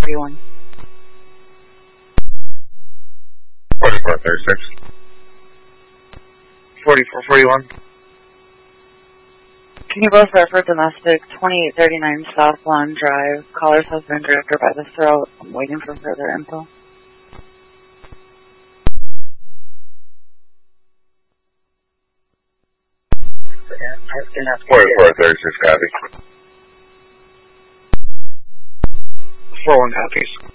4441. 4436. 4441. Can you both refer domestic 2839 South Lawn Drive? Caller's has been grabbed her by the throat. I'm waiting for further info. Yeah, 4436 copy. 41 copies.